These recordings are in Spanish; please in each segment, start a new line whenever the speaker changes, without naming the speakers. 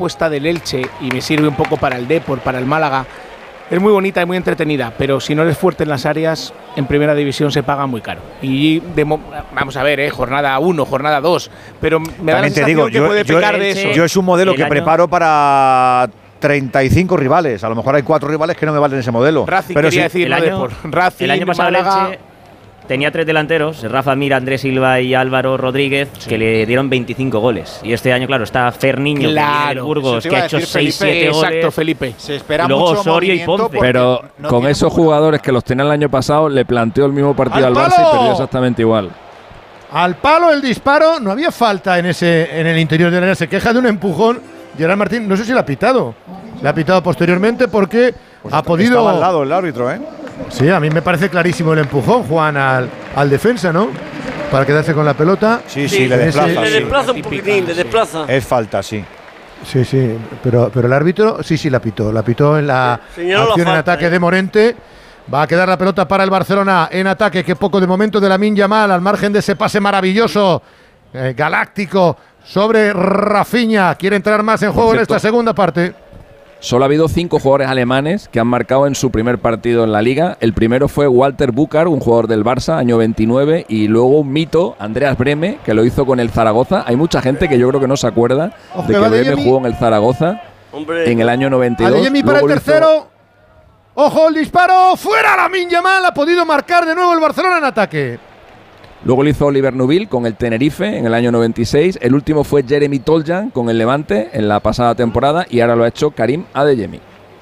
apuesta del Elche y me sirve un poco para el Depor, para el Málaga. Es muy bonita y muy entretenida, pero si no eres fuerte en las áreas, en primera división se paga muy caro. Y vamos a ver, jornada 1, jornada 2, pero me da la sensación que puede pecar de eso.
Yo es un modelo que preparo para 35 rivales. A lo mejor hay 4 rivales que no me valen ese modelo.
Racing, pero quería decir,
el año pasado Málaga, Elche tenía 3 delanteros, Rafa Mir, Andrés Silva y Álvaro Rodríguez, que le dieron 25 goles. Y este año, claro, está Fer Niño,
claro,
del Burgos, que ha hecho 6-7 goles.
Exacto, Felipe.
Se espera
luego
mucho
Osorio y Ponce.
Pero no con esos jugadores que los tenía el año pasado, le planteó el mismo partido al Barça y perdió exactamente igual.
Al palo el disparo, no había falta en el interior del área. Se queja de un empujón. Gerard Martín, no sé si le ha pitado. Le ha pitado posteriormente porque ha podido.
Estaba al lado el árbitro, ¿eh?
Sí, a mí me parece clarísimo el empujón, Juan, al defensa, ¿no? Para quedarse con la pelota.
Sí, le desplaza.
Le desplaza un poquitín, le desplaza.
Es falta, sí.
Sí, pero el árbitro sí la pitó. La pitó en la acción en ataque de Morente. Va a quedar la pelota para el Barcelona en ataque. Qué poco de momento de Lamine Yamal, al margen de ese pase maravilloso, galáctico, sobre Rafinha. Quiere entrar más en juego en esta segunda parte.
Solo ha habido 5 jugadores alemanes que han marcado en su primer partido en la Liga. El primero fue Walter Bucar, un jugador del Barça, año 29, y luego un mito, Andreas Brehme, que lo hizo con el Zaragoza. Hay mucha gente que yo creo que no se acuerda de que Brehme jugó en el Zaragoza en el año 92.
Adeyemi para el tercero. ¡Ojo el disparo! ¡Fuera Lamine Yamal! Ha podido marcar de nuevo el Barcelona en ataque.
Luego lo hizo Oliver Nubil con el Tenerife en el año 96. El último fue Jeremy Toljan con el Levante en la pasada temporada y ahora lo ha hecho Karim Adeyemi.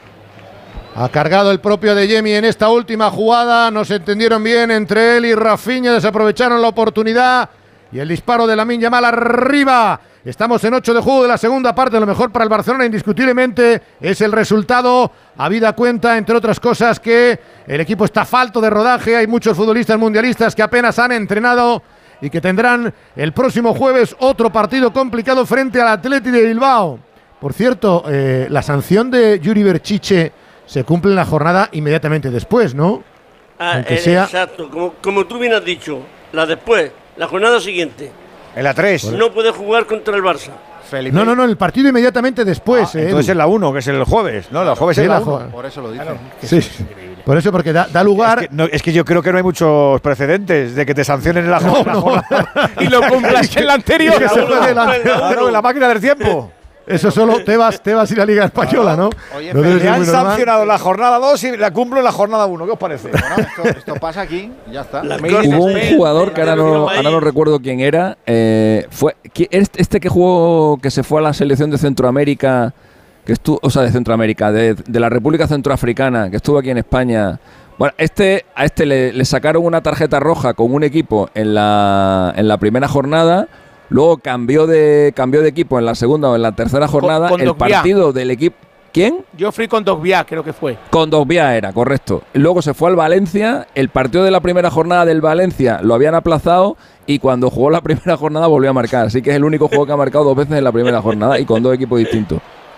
Ha cargado el propio Adeyemi en esta última jugada. No se entendieron bien entre él y Rafinha. Desaprovecharon la oportunidad. Y el disparo de Lamine Yamal arriba. Estamos en 8 de juego de la segunda parte. Lo mejor para el Barcelona indiscutiblemente es el resultado. Habida cuenta, entre otras cosas, que el equipo está falto de rodaje. Hay muchos futbolistas mundialistas que apenas han entrenado y que tendrán el próximo jueves otro partido complicado frente al Athletic de Bilbao. Por cierto, la sanción de Yuri Berchiche se cumple en la jornada inmediatamente después, ¿no?
Exacto, como tú bien has dicho, la después, la jornada siguiente.
En la 3.
No puede jugar contra el Barça.
Felipe. No, el partido inmediatamente después.
Entonces es la 1, que es el jueves, ¿no? El jueves es la 1.
Por eso lo dicen. Claro,
sí. Por eso, porque da lugar.
Es que yo creo que no hay muchos precedentes de que te sancionen en la jornada.
Y lo cumplas en la anterior.
En la máquina del tiempo.
Eso solo te vas y la Liga Española, ¿no?
Oye, no le han sancionado la jornada 2 y la cumplo en la jornada 1. ¿Qué os parece?
Bueno, esto pasa aquí, ya está.
Hubo un jugador que ahora no recuerdo quién era. Fue este que se fue a la selección de Centroamérica, de Centroamérica, de la República Centroafricana, que estuvo aquí en España. Bueno, a este le sacaron una tarjeta roja con un equipo en la primera jornada. Luego cambió de equipo en la segunda o en la tercera jornada. El partido del equipo. ¿Quién?
Geoffrey Kondogbia, creo que fue.
Kondogbia era, correcto. Luego se fue al Valencia. El partido de la primera jornada del Valencia lo habían aplazado y cuando jugó la primera jornada volvió a marcar. Así que es el único juego que ha marcado 2 veces en la primera jornada y con 2 equipos distintos.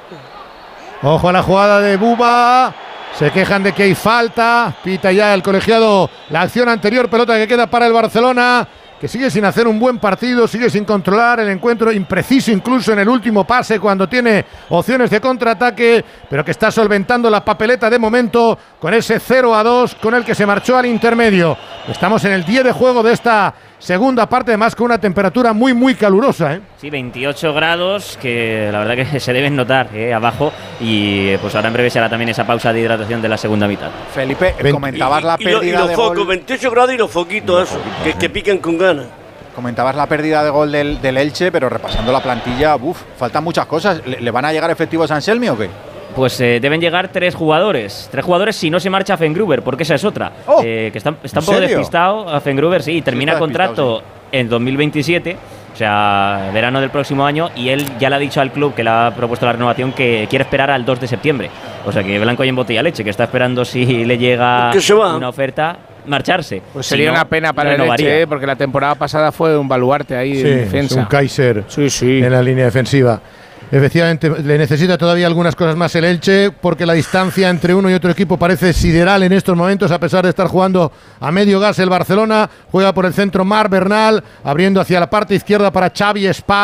Ojo a la jugada de Buba. Se quejan de que hay falta. Pita ya el colegiado la acción anterior. Pelota que queda para el Barcelona, que sigue sin hacer un buen partido, sigue sin controlar el encuentro, impreciso incluso en el último pase cuando tiene opciones de contraataque, pero que está solventando la papeleta de momento con ese 0-2 con el que se marchó al intermedio. Estamos en el 10 de juego de esta segunda parte, además con una temperatura muy, muy calurosa, ¿eh?
Sí, 28 grados, que la verdad que se deben notar abajo, y pues ahora en breve será también esa pausa de hidratación de la segunda mitad.
Felipe, comentabas la pérdida de gol.
28 grados y los foquitos, que pican con ganas.
Comentabas la pérdida de gol del Elche, pero repasando la plantilla, faltan muchas cosas. ¿Le van a llegar efectivos a Anselmi o qué?
Pues deben llegar 3 jugadores. 3 jugadores si no se marcha Fengruber, porque esa es otra. Que está un poco despistado a Fengruber, sí, termina contrato en 2027, o sea, verano del próximo año, y él ya le ha dicho al club que le ha propuesto la renovación que quiere esperar al 2 de septiembre. O sea, que blanco y en botella leche, que está esperando si le llega una oferta marcharse.
Pues sería una pena para el Elche, porque la temporada pasada fue un baluarte ahí en defensa.
Un Kaiser en la línea defensiva. Efectivamente, le necesita todavía algunas cosas más el Elche, porque la distancia entre uno y otro equipo parece sideral en estos momentos, a pesar de estar jugando a medio gas. El Barcelona juega por el centro Marc Bernal, abriendo hacia la parte izquierda para Xavi Espar.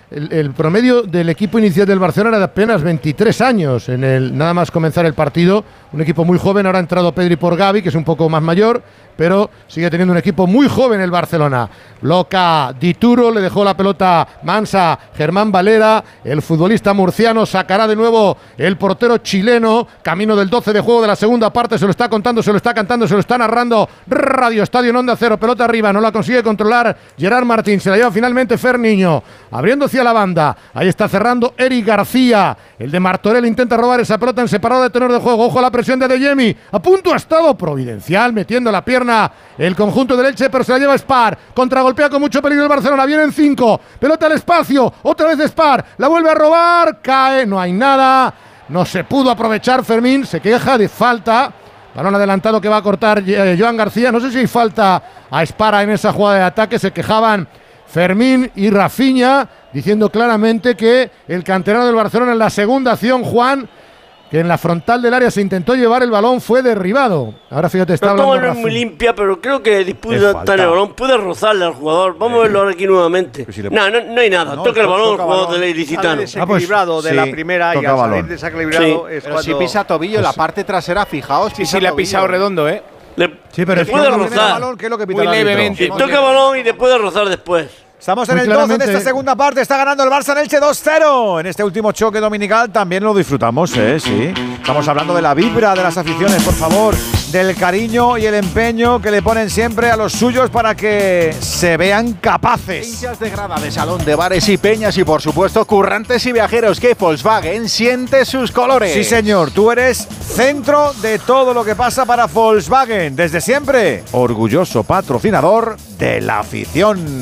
el promedio del equipo inicial del Barcelona era de apenas 23 años nada más comenzar el partido. Un equipo muy joven, ahora ha entrado Pedri por Gavi, que es un poco más mayor, pero sigue teniendo un equipo muy joven el Barcelona. Bloca Dituro, le dejó la pelota Mansa, Germán Valera, el futbolista murciano sacará de nuevo el portero chileno, camino del 12 de juego de la segunda parte, se lo está contando, se lo está cantando, se lo está narrando Radio Estadio en Onda Cero, pelota arriba, no la consigue controlar Gerard Martín, se la lleva finalmente Fer Niño, abriendo hacia la banda, ahí está cerrando Eric García, el de Martorell intenta robar esa pelota en separado de tenor de juego, ojo a la presión de Adeyemi, a punto ha estado Providencial metiendo la pierna el conjunto del Elche, pero se la lleva Spar, contragolpea con mucho peligro el Barcelona, vienen 5, pelota al espacio, otra vez Spar, la vuelve a robar, cae, no hay nada, no se pudo aprovechar Fermín, se queja de falta, balón adelantado que va a cortar Joan García, no sé si hay falta a Spar en esa jugada de ataque, se quejaban Fermín y Rafinha, diciendo claramente que el canterano del Barcelona en la segunda acción, Juan, que en la frontal del área se intentó llevar el balón, fue derribado. Ahora fíjate, está hablando
Rafinha. No es muy limpia, pero creo que disputa estar el balón, puede rozarle al jugador. Vamos a verlo ahora aquí nuevamente. Si no hay nada, toca el balón el jugador del ilicitano.
Desequilibrado de la primera y al salir desequilibrado es
pero si pisa tobillo, la parte trasera, fijaos.
Sí, le ha pisado redondo,
Sí, pero
le puede rozar.
Muy
levemente.
Toca el balón y le puede rozar después.
Estamos en el 12 de esta segunda parte, está ganando el Barça en Elche 2-0. En este último choque dominical también lo disfrutamos, sí. Estamos hablando de la vibra de las aficiones, por favor, del cariño y el empeño que le ponen siempre a los suyos para que se vean capaces.
Hinchas de grada, de salón, de bares y peñas y por supuesto currantes y viajeros, que Volkswagen siente sus colores.
Sí señor, tú eres centro de todo lo que pasa para Volkswagen. Desde siempre, orgulloso patrocinador de la afición.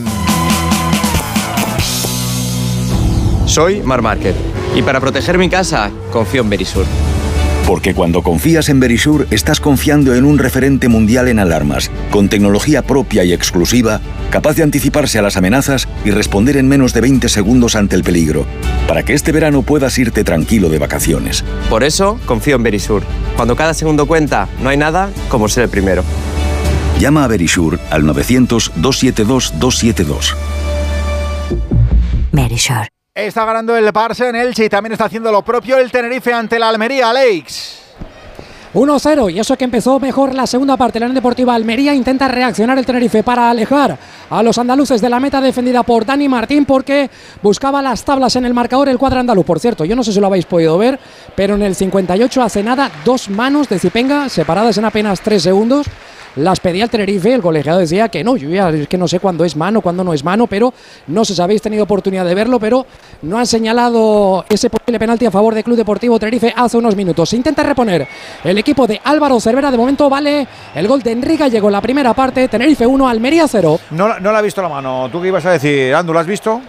Soy Marc Márquez y para proteger mi casa confío en Verisur.
Porque cuando confías en Verisur estás confiando en un referente mundial en alarmas, con tecnología propia y exclusiva, capaz de anticiparse a las amenazas y responder en menos de 20 segundos ante el peligro, para que este verano puedas irte tranquilo de vacaciones.
Por eso confío en Verisur. Cuando cada segundo cuenta, no hay nada como ser el primero.
Llama a Verisur al 900-272-272.
Verisur.
Está ganando el Barça en Elche y también está haciendo lo propio el Tenerife ante la Almería, Alex.
1-0 y eso que empezó mejor la segunda parte. La Unión Deportiva Almería intenta reaccionar el Tenerife para alejar a los andaluces de la meta defendida por Dani Martín, porque buscaba las tablas en el marcador el cuadro andaluz. Por cierto, yo no sé si lo habéis podido ver, pero en el 58 hace nada 2 manos de Zipenga separadas en apenas 3 segundos. Las pedía el Tenerife, el colegiado decía que no, yo ya es que no sé cuándo es mano, cuándo no es mano, pero no sé si habéis tenido oportunidad de verlo, pero no han señalado ese posible penalti a favor del Club Deportivo Tenerife hace unos minutos. Se intenta reponer el equipo de Álvaro Cervera, de momento vale el gol de Enrique Gallego en la primera parte, Tenerife 1, Almería 0.
No la ha visto la mano, ¿tú qué ibas a decir? Andu, ¿la has visto?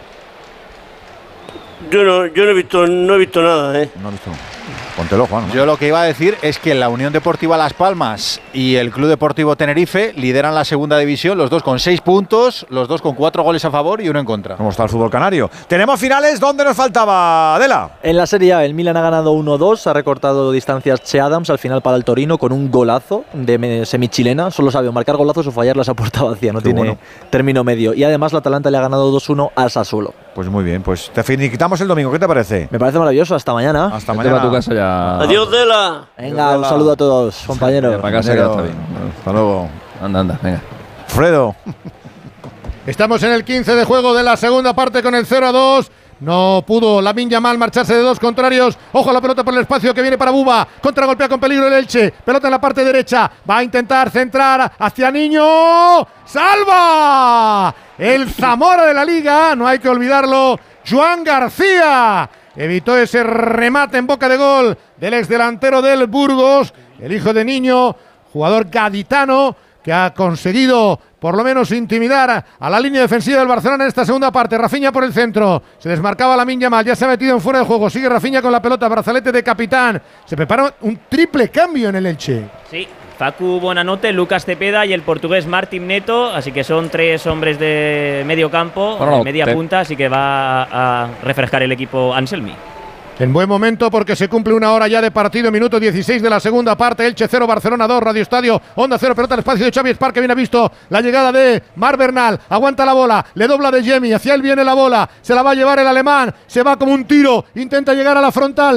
Yo no he visto nada,
No he visto. Ponte el ojo, ¿no?
Yo lo que iba a decir es que la Unión Deportiva Las Palmas y el Club Deportivo Tenerife lideran la segunda división, los dos con 6 puntos, los dos con 4 goles a favor y 1 en contra.
¿Cómo está el fútbol canario? Tenemos finales, ¿dónde nos faltaba, Adela?
En la Serie A, el Milan ha ganado 1-2, ha recortado distancias Che Adams al final para el Torino con un golazo de semichilena. Solo sabe marcar golazos o fallarlas a puerta vacía, no tiene término medio. Y además la Atalanta le ha ganado 2-1 al Sassuolo.
Pues muy bien, pues te finiquitamos el domingo, ¿qué te parece?
Me parece maravilloso, hasta mañana.
Hasta mañana.
A tu casa ya.
Adiós, Dela.
Venga, un saludo a todos, compañeros.
Para casa ya está bien.
Hasta luego.
Anda, venga.
Fredo.
Estamos en el 15 de juego de la segunda parte con el 0-2. No pudo Lamine Yamal marcharse de 2 contrarios. Ojo a la pelota por el espacio que viene para Buba. Contragolpea con peligro el Elche. Pelota en la parte derecha. Va a intentar centrar hacia Niño. ¡Salva! El Zamora de la Liga. No hay que olvidarlo. Joan García evitó ese remate en boca de gol del exdelantero del Burgos. El hijo de Niño, jugador gaditano, que ha conseguido por lo menos intimidar a la línea defensiva del Barcelona en esta segunda parte. Rafinha por el centro, se desmarcaba Lamine Yamal, ya se ha metido en fuera de juego, sigue Rafinha con la pelota, brazalete de capitán, se prepara un triple cambio en el Elche.
Sí, Facu Bonanote, Lucas Cepeda y el portugués Martín Neto, así que son 3 hombres de medio campo, media punta, así que va a refrescar el equipo Anselmi.
En buen momento porque se cumple una hora ya de partido, minuto 16 de la segunda parte. Elche 0, Barcelona 2, Radio Estadio, Onda 0, pelota al espacio de Xavi Espar, que bien ha visto la llegada de Mar Bernal, aguanta la bola, le dobla de Yemi, hacia él viene la bola, se la va a llevar el alemán, se va como un tiro, intenta llegar a la frontal,